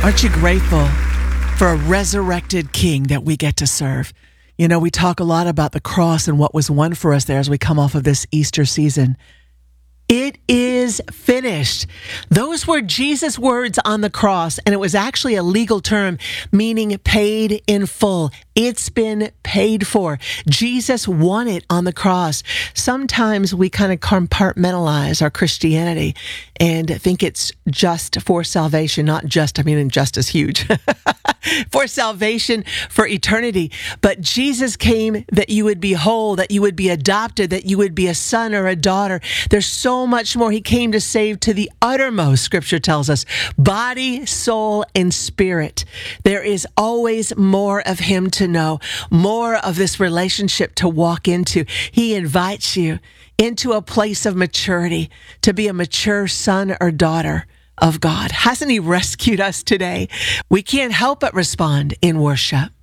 Aren't you grateful for a resurrected King that we get to serve? You know, we talk a lot about the cross and what was won for us there as we come off of this Easter season. It is finished. Those were Jesus' words on the cross, and it was actually a legal term meaning paid in full. It's been paid for. Jesus won it on the cross. Sometimes we kind of compartmentalize our Christianity and think it's just for salvation, not just, just is huge, for salvation, for eternity. But Jesus came that you would be whole, that you would be adopted, that you would be a son or a daughter. There's so much more. He came to save to the uttermost, Scripture tells us, body, soul, and spirit. There is always more of him to know, more of this relationship to walk into. He invites you into a place of maturity, to be a mature son or daughter of God. Hasn't he rescued us today? We can't help but respond in worship.